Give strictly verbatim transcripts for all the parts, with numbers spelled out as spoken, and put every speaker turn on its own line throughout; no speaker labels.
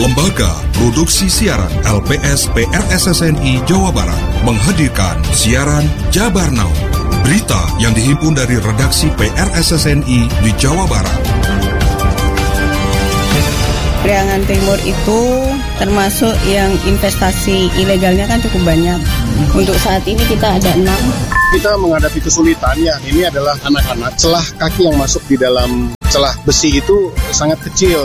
Lembaga Produksi Siaran L P S P R S S N I Jawa Barat menghadirkan siaran Jabar Now, berita yang dihimpun dari redaksi P R S S N I di Jawa Barat.
Priangan Timur itu termasuk yang investasi ilegalnya kan cukup banyak. Untuk saat ini kita ada enam.
Kita menghadapi kesulitannya, ini adalah anak-anak. Celah kaki yang masuk di dalam celah besi itu sangat kecil.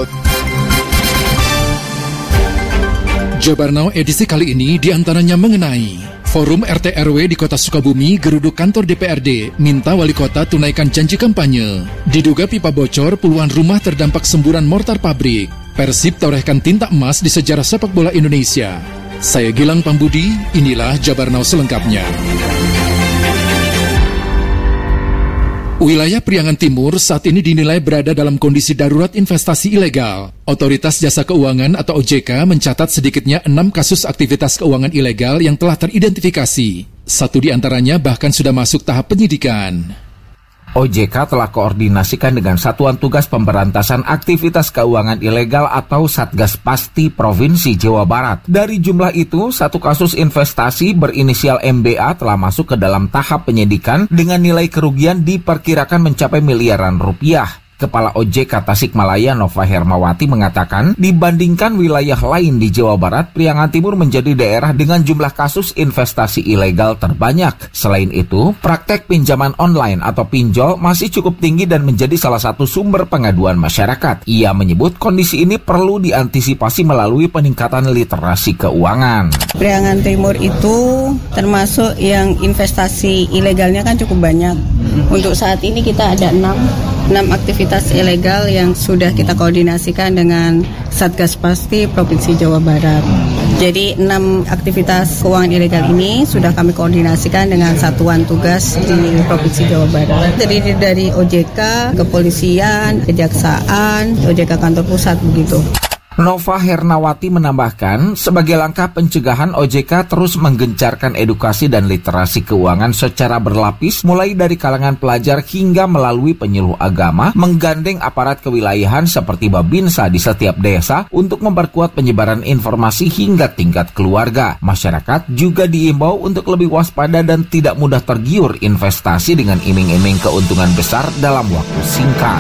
Jabar Now edisi kali ini diantaranya mengenai Forum R T R W di Kota Sukabumi geruduk kantor D P R D, minta wali kota tunaikan janji kampanye. Diduga pipa bocor, puluhan rumah terdampak semburan mortar pabrik. Persib torehkan tinta emas di sejarah sepak bola Indonesia. Saya Gilang Pambudi, inilah Jabar Now selengkapnya. Wilayah Priangan Timur saat ini dinilai berada dalam kondisi darurat investasi ilegal. Otoritas Jasa Keuangan atau O J K mencatat sedikitnya enam kasus aktivitas keuangan ilegal yang telah teridentifikasi. Satu di antaranya bahkan sudah masuk tahap penyidikan.
O J K telah koordinasikan dengan Satuan Tugas Pemberantasan Aktivitas Keuangan Ilegal atau Satgas Pasti Provinsi Jawa Barat. Dari jumlah itu, satu kasus investasi berinisial M B A telah masuk ke dalam tahap penyidikan dengan nilai kerugian diperkirakan mencapai miliaran rupiah. Kepala O J K Tasikmalaya Nova Hermawati mengatakan, dibandingkan wilayah lain di Jawa Barat, Priangan Timur menjadi daerah dengan jumlah kasus investasi ilegal terbanyak. Selain itu, praktek pinjaman online atau pinjol masih cukup tinggi dan menjadi salah satu sumber pengaduan masyarakat. Ia menyebut kondisi ini perlu diantisipasi melalui peningkatan literasi keuangan.
Priangan Timur itu termasuk yang investasi ilegalnya kan cukup banyak. Untuk saat ini kita ada enam. enam aktivitas ilegal yang sudah kita koordinasikan dengan Satgas Pasti Provinsi Jawa Barat. Jadi enam aktivitas keuangan ilegal ini sudah kami koordinasikan dengan Satuan Tugas di Provinsi Jawa Barat. Jadi dari O J K, Kepolisian, Kejaksaan, O J K Kantor Pusat begitu.
Nova Hernawati menambahkan, sebagai langkah pencegahan O J K terus menggencarkan edukasi dan literasi keuangan secara berlapis, mulai dari kalangan pelajar hingga melalui penyuluh agama, menggandeng aparat kewilayahan seperti Babinsa di setiap desa untuk memperkuat penyebaran informasi hingga tingkat keluarga. Masyarakat juga diimbau untuk lebih waspada dan tidak mudah tergiur investasi dengan iming-iming keuntungan besar dalam waktu singkat.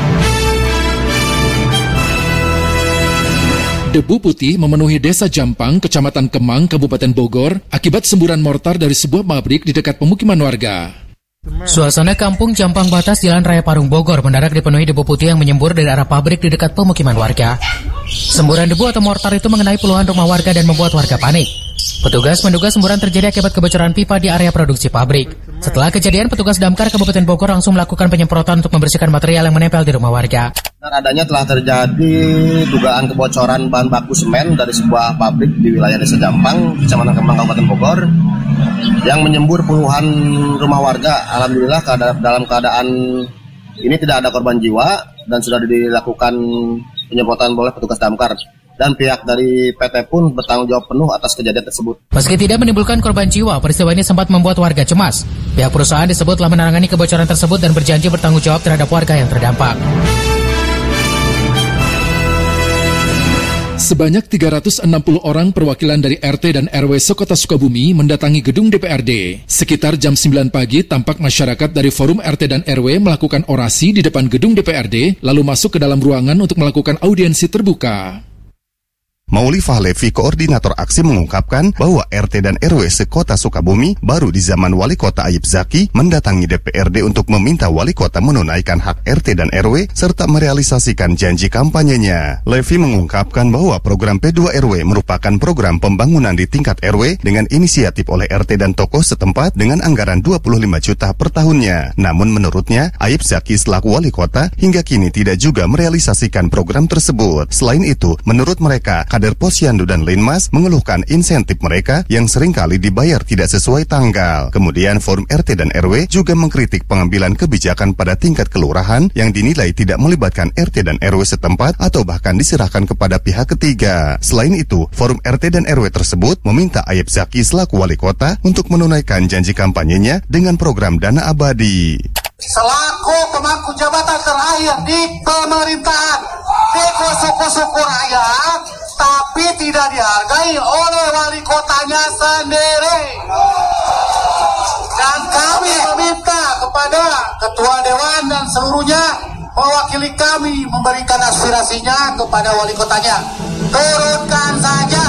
Debu putih memenuhi Desa Jampang, Kecamatan Kemang, Kabupaten Bogor, akibat semburan mortar dari sebuah pabrik di dekat pemukiman warga.
Suasana kampung Jampang Batas Jalan Raya Parung Bogor mendadak dipenuhi debu putih yang menyembur dari arah pabrik di dekat pemukiman warga. Semburan debu atau mortar itu mengenai puluhan rumah warga dan membuat warga panik. Petugas menduga semburan terjadi akibat kebocoran pipa di area produksi pabrik. Setelah kejadian, petugas damkar Kabupaten Bogor langsung melakukan penyemprotan untuk membersihkan material yang menempel di rumah warga.
Adanya telah terjadi dugaan kebocoran bahan baku semen dari sebuah pabrik di wilayah Desa Jampang, Kecamatan Kemang, Kabupaten Bogor, yang menyembur puluhan rumah warga. Alhamdulillah dalam keadaan ini tidak ada korban jiwa dan sudah dilakukan penyemprotan oleh petugas damkar. Dan pihak dari P T pun bertanggung jawab penuh atas kejadian tersebut.
Meski tidak menimbulkan korban jiwa, peristiwa ini sempat membuat warga cemas. Pihak perusahaan disebut telah menangani kebocoran tersebut dan berjanji bertanggung jawab terhadap warga yang terdampak.
Sebanyak tiga ratus enam puluh orang perwakilan dari R T dan R W sekota Sukabumi mendatangi gedung D P R D. Sekitar jam sembilan pagi tampak masyarakat dari Forum R T dan R W melakukan orasi di depan gedung D P R D, lalu masuk ke dalam ruangan untuk melakukan audiensi terbuka.
Mauli Fahlevi, koordinator aksi, mengungkapkan bahwa R T dan R W sekota Sukabumi baru di zaman Wali Kota Ayib Zaki mendatangi D P R D untuk meminta Wali Kota menunaikan hak R T dan R W serta merealisasikan janji kampanyenya. Levi mengungkapkan bahwa program P dua R W merupakan program pembangunan di tingkat R W dengan inisiatif oleh R T dan tokoh setempat dengan anggaran dua puluh lima juta per tahunnya. Namun menurutnya, Ayib Zaki selaku Wali Kota hingga kini tidak juga merealisasikan program tersebut. Selain itu, menurut mereka, kader Posyandu dan Linmas mengeluhkan insentif mereka yang seringkali dibayar tidak sesuai tanggal. Kemudian Forum R T dan R W juga mengkritik pengambilan kebijakan pada tingkat kelurahan yang dinilai tidak melibatkan R T dan R W setempat atau bahkan diserahkan kepada pihak ketiga. Selain itu, Forum R T dan R W tersebut meminta Ayib Zaki selaku Wali Kota untuk menunaikan janji kampanyenya dengan program dana abadi.
Selaku pemangku jabatan terakhir di pemerintahan di suku-suku rakyat, tapi tidak dihargai oleh wali kotanya sendiri. Dan kami meminta kepada Ketua Dewan dan seluruhnya mewakili kami memberikan aspirasinya kepada wali kotanya. Turunkan saja.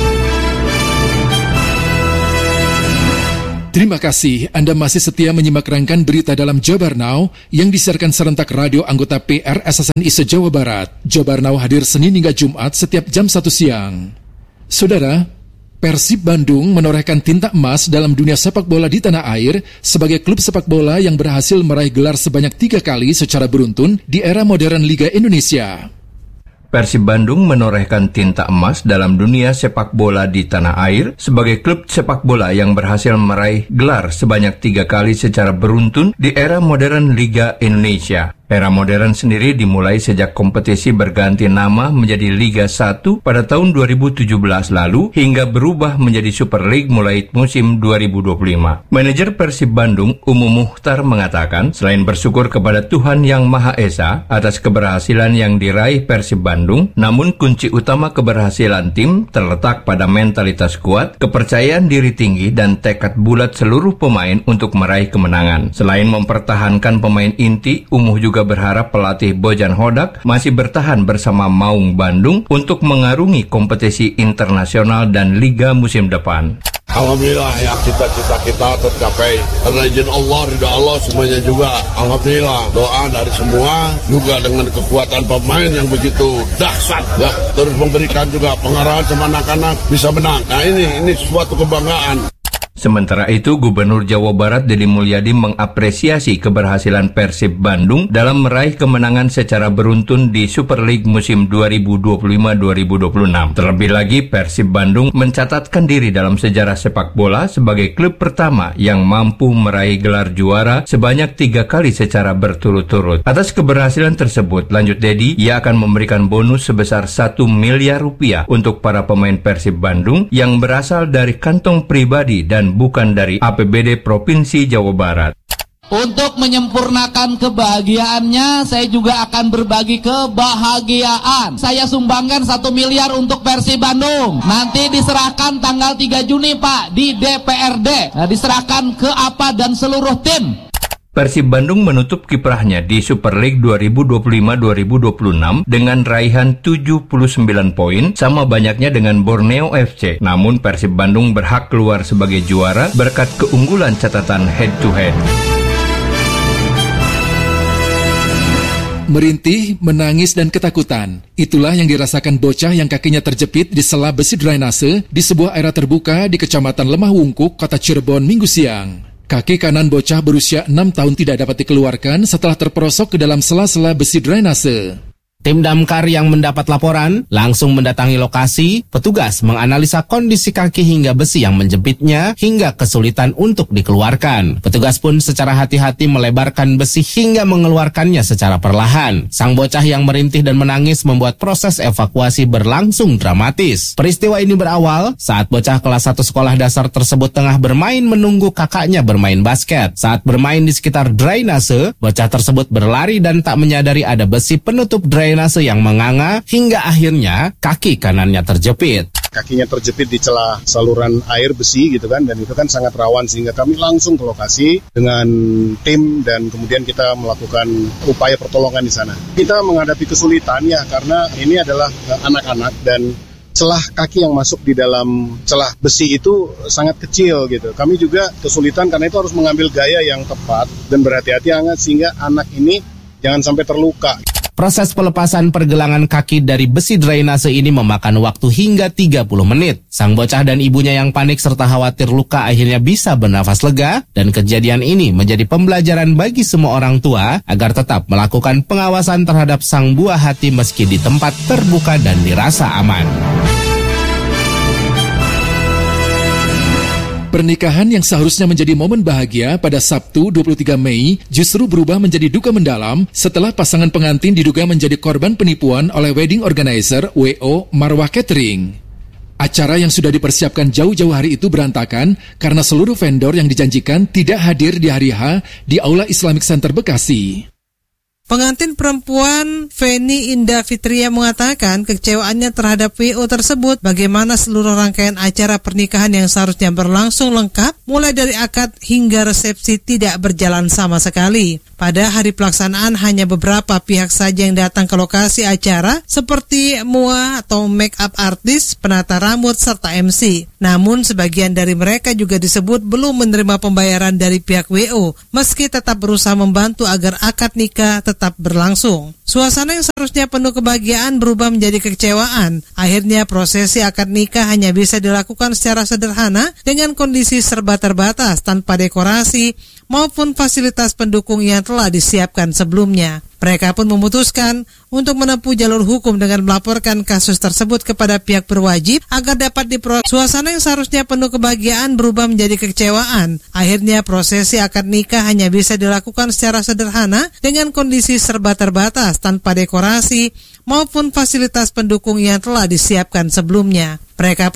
Terima kasih Anda masih setia menyimak rangkaian berita dalam Jabar Now yang disiarkan serentak radio anggota P R S S N I se-Jawa Barat. Jabar Now hadir Senin hingga Jumat setiap jam satu siang. Saudara, Persib Bandung menorehkan tinta emas dalam dunia sepak bola di tanah air sebagai klub sepak bola yang berhasil meraih gelar sebanyak tiga kali secara beruntun di era modern Liga Indonesia.
Persib Bandung menorehkan tinta emas dalam dunia sepak bola di tanah air sebagai klub sepak bola yang berhasil meraih gelar sebanyak tiga kali secara beruntun di era modern Liga Indonesia. Era modern sendiri dimulai sejak kompetisi berganti nama menjadi Liga satu pada tahun dua ribu tujuh belas lalu hingga berubah menjadi Super League mulai musim dua ribu dua puluh lima. Manajer Persib Bandung, Umu Muhtar, mengatakan selain bersyukur kepada Tuhan Yang Maha Esa atas keberhasilan yang diraih Persib Bandung, namun kunci utama keberhasilan tim terletak pada mentalitas kuat, kepercayaan diri tinggi, dan tekad bulat seluruh pemain untuk meraih kemenangan. Selain mempertahankan pemain inti, Umuh juga berharap pelatih Bojan Hodak masih bertahan bersama Maung Bandung untuk mengarungi kompetisi internasional dan liga musim depan.
Alhamdulillah ya, cita-cita kita tercapai. Karena izin Allah, ridha Allah semuanya juga. Alhamdulillah, doa dari semua juga dengan kekuatan pemain yang begitu dahsyat ya, terus memberikan juga pengarahan sama anak-anak bisa menang. Nah ini ini suatu kebanggaan.
Sementara itu, Gubernur Jawa Barat Deddy Mulyadi mengapresiasi keberhasilan Persib Bandung dalam meraih kemenangan secara beruntun di Super League musim dua ribu dua puluh lima dua ribu dua puluh enam. Terlebih lagi, Persib Bandung mencatatkan diri dalam sejarah sepak bola sebagai klub pertama yang mampu meraih gelar juara sebanyak tiga kali secara berturut-turut. Atas keberhasilan tersebut, lanjut Deddy, ia akan memberikan bonus sebesar satu miliar rupiah untuk para pemain Persib Bandung yang berasal dari kantong pribadi dan bukan dari A P B D Provinsi Jawa Barat.
Untuk menyempurnakan kebahagiaannya, saya juga akan berbagi kebahagiaan. Saya sumbangkan satu miliar untuk Persib Bandung. Nanti diserahkan tanggal tiga Juni, Pak, di D P R D. Nah, diserahkan ke A P A dan seluruh tim.
Persib Bandung menutup kiprahnya di Super League dua ribu dua puluh lima dua ribu dua puluh enam dengan raihan tujuh puluh sembilan poin, sama banyaknya dengan Borneo F C. Namun Persib Bandung berhak keluar sebagai juara berkat keunggulan catatan head-to-head.
Merintih, menangis, dan ketakutan. Itulah yang dirasakan bocah yang kakinya terjepit di sela besi drainase di sebuah area terbuka di Kecamatan Lemah Wungkuk, Kota Cirebon, Minggu siang. Kaki kanan bocah berusia enam tahun tidak dapat dikeluarkan setelah terperosok ke dalam sela-sela besi drainase.
Tim damkar yang mendapat laporan langsung mendatangi lokasi. Petugas menganalisa kondisi kaki hingga besi yang menjepitnya hingga kesulitan untuk dikeluarkan. Petugas pun secara hati-hati melebarkan besi hingga mengeluarkannya secara perlahan. Sang bocah yang merintih dan menangis membuat proses evakuasi berlangsung dramatis. Peristiwa ini berawal saat bocah kelas satu sekolah dasar tersebut tengah bermain menunggu kakaknya bermain basket. Saat bermain di sekitar drainase, bocah tersebut berlari dan tak menyadari ada besi penutup drainase drainase yang menganga hingga akhirnya kaki kanannya terjepit.
Kakinya terjepit di celah saluran air besi gitu kan, dan itu kan sangat rawan sehingga kami langsung ke lokasi dengan tim dan kemudian kita melakukan upaya pertolongan di sana. Kita menghadapi kesulitan ya karena ini adalah anak-anak dan celah kaki yang masuk di dalam celah besi itu sangat kecil gitu. Kami juga kesulitan karena itu harus mengambil gaya yang tepat dan berhati-hati hangat sehingga anak ini jangan sampai terluka.
Proses pelepasan pergelangan kaki dari besi drainase ini memakan waktu hingga tiga puluh menit. Sang bocah dan ibunya yang panik serta khawatir luka akhirnya bisa bernafas lega, dan kejadian ini menjadi pembelajaran bagi semua orang tua agar tetap melakukan pengawasan terhadap sang buah hati meski di tempat terbuka dan dirasa aman.
Pernikahan yang seharusnya menjadi momen bahagia pada Sabtu dua puluh tiga Mei justru berubah menjadi duka mendalam setelah pasangan pengantin diduga menjadi korban penipuan oleh wedding organizer W O Marwah Catering. Acara yang sudah dipersiapkan jauh-jauh hari itu berantakan karena seluruh vendor yang dijanjikan tidak hadir di hari H di Aula Islamic Center Bekasi.
Pengantin perempuan Feni Indah Fitria mengatakan kekecewaannya terhadap W O tersebut, bagaimana seluruh rangkaian acara pernikahan yang seharusnya berlangsung lengkap, mulai dari akad hingga resepsi tidak berjalan sama sekali. Pada hari pelaksanaan hanya beberapa pihak saja yang datang ke lokasi acara, seperti M U A atau make up artis, penata rambut, serta M C. Namun sebagian dari mereka juga disebut belum menerima pembayaran dari pihak W O, meski tetap berusaha membantu agar akad nikah tetap berlangsung. Suasana yang seharusnya penuh kebahagiaan berubah menjadi kekecewaan. Akhirnya prosesi akad nikah hanya bisa dilakukan secara sederhana dengan kondisi serba terbatas tanpa dekorasi maupun fasilitas pendukung yang telah disiapkan sebelumnya. Mereka pun memutuskan untuk menempuh jalur hukum dengan melaporkan kasus tersebut kepada pihak berwajib agar dapat diproses. Suasana yang seharusnya penuh kebahagiaan berubah menjadi kekecewaan. Akhirnya prosesi akad nikah hanya bisa dilakukan secara sederhana dengan kondisi serba terbatas tanpa dekorasi maupun fasilitas pendukung yang telah disiapkan sebelumnya. Mereka pun